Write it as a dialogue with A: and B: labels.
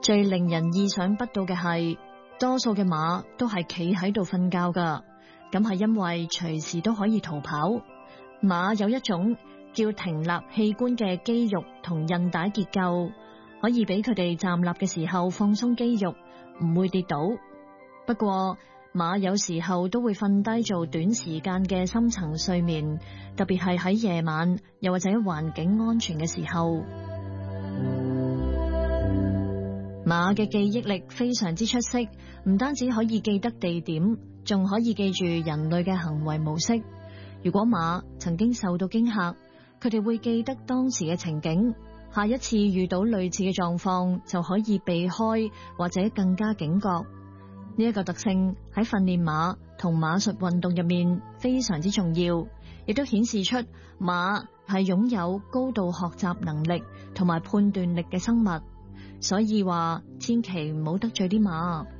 A: 最令人意想不到嘅係，多數嘅馬都係企喺度瞓覺噶，咁係因為隨時都可以逃跑。馬有一種叫停立器官嘅肌肉同韌帶結構，可以俾佢哋站立嘅時候放鬆肌肉，唔會跌倒。不過馬有時候都會瞓低做短時間嘅深層睡眠，特別係喺夜晚，又或者環境安全嘅時候。馬嘅記憶力非常之出色，唔單止可以記得地點，仲可以記住人類嘅行為模式。如果馬曾經受到驚嚇，佢哋會記得當時嘅情景，下一次遇到類似嘅狀況就可以避開或者更加警覺。呢一個特性喺訓練馬同馬術運動入面非常之重要，亦都顯示出馬係擁有高度學習能力同埋判斷力嘅生物。所以話千祈唔好得罪啲馬。